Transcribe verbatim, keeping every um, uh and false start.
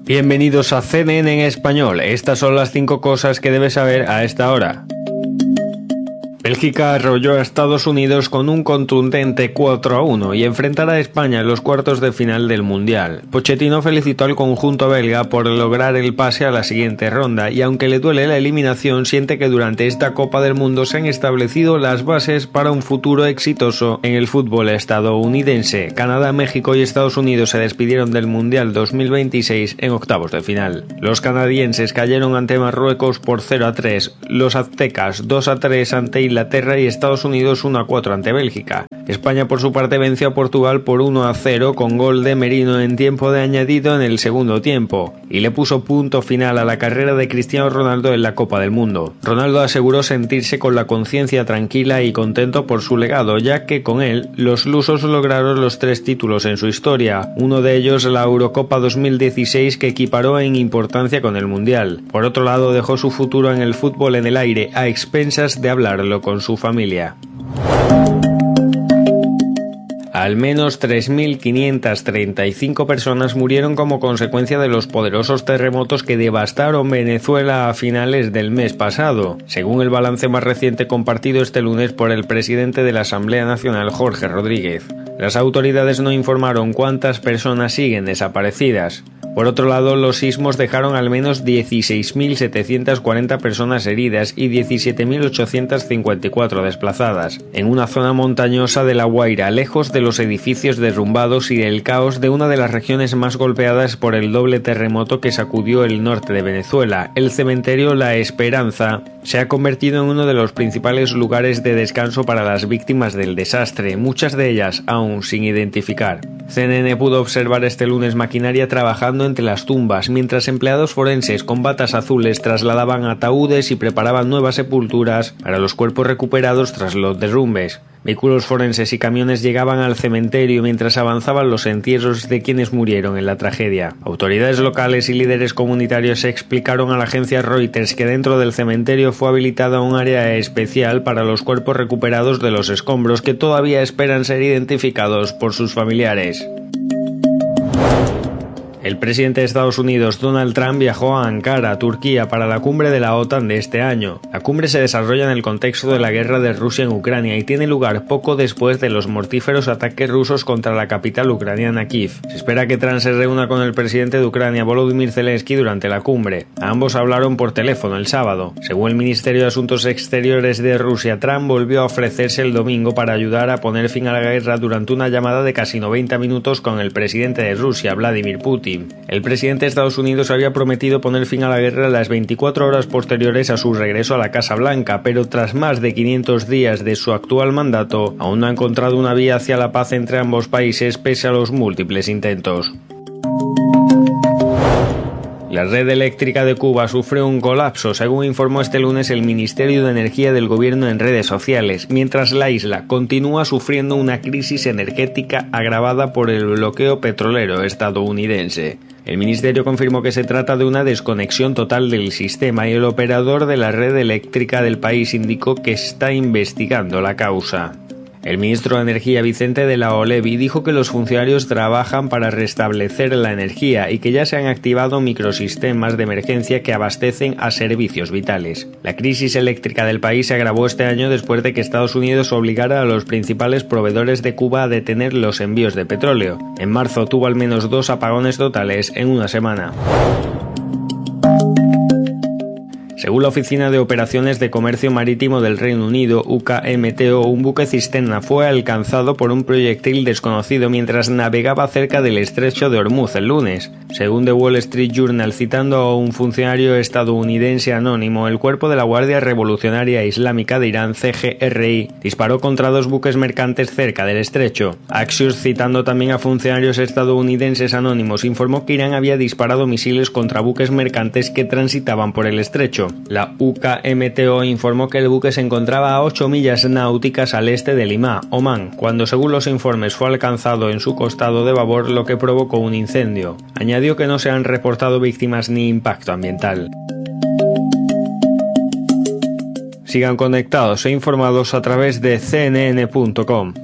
Bienvenidos a C N N en español. Estas son las cinco cosas que debes saber a esta hora. Bélgica arrolló a Estados Unidos con un contundente cuatro a uno y enfrentará a España en los cuartos de final del Mundial. Pochettino felicitó al conjunto belga por lograr el pase a la siguiente ronda y aunque le duele la eliminación, siente que durante esta Copa del Mundo se han establecido las bases para un futuro exitoso en el fútbol estadounidense. Canadá, México y Estados Unidos se despidieron del Mundial dos mil veintiséis en octavos de final. Los canadienses cayeron ante Marruecos por cero a tres, los aztecas dos a tres ante Inglaterra y Estados Unidos uno a cuatro ante Bélgica. España por su parte venció a Portugal por uno a cero con gol de Merino en tiempo de añadido en el segundo tiempo y le puso punto final a la carrera de Cristiano Ronaldo en la Copa del Mundo. Ronaldo aseguró sentirse con la conciencia tranquila y contento por su legado, ya que con él los lusos lograron los tres títulos en su historia, uno de ellos la Eurocopa dos mil dieciséis que equiparó en importancia con el Mundial. Por otro lado, dejó su futuro en el fútbol en el aire a expensas de hablarlo con su familia. Al menos tres mil quinientas treinta y cinco personas murieron como consecuencia de los poderosos terremotos que devastaron Venezuela a finales del mes pasado, según el balance más reciente compartido este lunes por el presidente de la Asamblea Nacional, Jorge Rodríguez. Las autoridades no informaron cuántas personas siguen desaparecidas. Por otro lado, los sismos dejaron al menos dieciséis mil setecientas cuarenta personas heridas y diecisiete mil ochocientas cincuenta y cuatro desplazadas, en una zona montañosa de La Guaira, lejos de los edificios derrumbados y del caos de una de las regiones más golpeadas por el doble terremoto que sacudió el norte de Venezuela. El cementerio La Esperanza se ha convertido en uno de los principales lugares de descanso para las víctimas del desastre, muchas de ellas aún sin identificar. C N N pudo observar este lunes maquinaria trabajando entre las tumbas, mientras empleados forenses con batas azules trasladaban ataúdes y preparaban nuevas sepulturas para los cuerpos recuperados tras los derrumbes. Vehículos forenses y camiones llegaban al cementerio mientras avanzaban los entierros de quienes murieron en la tragedia. Autoridades locales y líderes comunitarios explicaron a la agencia Reuters que dentro del cementerio fue habilitada un área especial para los cuerpos recuperados de los escombros que todavía esperan ser identificados por sus familiares. El presidente de Estados Unidos, Donald Trump, viajó a Ankara, Turquía, para la cumbre de la OTAN de este año. La cumbre se desarrolla en el contexto de la guerra de Rusia en Ucrania y tiene lugar poco después de los mortíferos ataques rusos contra la capital ucraniana, Kiev. Se espera que Trump se reúna con el presidente de Ucrania, Volodymyr Zelensky, durante la cumbre. Ambos hablaron por teléfono el sábado. Según el Ministerio de Asuntos Exteriores de Rusia, Trump volvió a ofrecerse el domingo para ayudar a poner fin a la guerra durante una llamada de casi noventa minutos con el presidente de Rusia, Vladimir Putin. El presidente de Estados Unidos había prometido poner fin a la guerra en las veinticuatro horas posteriores a su regreso a la Casa Blanca, pero tras más de quinientos días de su actual mandato, aún no ha encontrado una vía hacia la paz entre ambos países pese a los múltiples intentos. La red eléctrica de Cuba sufre un colapso, según informó este lunes el Ministerio de Energía del gobierno en redes sociales, mientras la isla continúa sufriendo una crisis energética agravada por el bloqueo petrolero estadounidense. El ministerio confirmó que se trata de una desconexión total del sistema y el operador de la red eléctrica del país indicó que está investigando la causa. El ministro de Energía, Vicente de la Olevi, dijo que los funcionarios trabajan para restablecer la energía y que ya se han activado microsistemas de emergencia que abastecen a servicios vitales. La crisis eléctrica del país se agravó este año después de que Estados Unidos obligara a los principales proveedores de Cuba a detener los envíos de petróleo. En marzo tuvo al menos dos apagones totales en una semana. Según la Oficina de Operaciones de Comercio Marítimo del Reino Unido, U K M T O, un buque cisterna fue alcanzado por un proyectil desconocido mientras navegaba cerca del estrecho de Hormuz el lunes. Según The Wall Street Journal, citando a un funcionario estadounidense anónimo, el cuerpo de la Guardia Revolucionaria Islámica de Irán, C G R I, disparó contra dos buques mercantes cerca del estrecho. Axios, citando también a funcionarios estadounidenses anónimos, informó que Irán había disparado misiles contra buques mercantes que transitaban por el estrecho. La U K M T O informó que el buque se encontraba a ocho millas náuticas al este de Limá, Omán, cuando según los informes fue alcanzado en su costado de babor, lo que provocó un incendio. Añadió que no se han reportado víctimas ni impacto ambiental. Sigan conectados e informados a través de C N N punto com.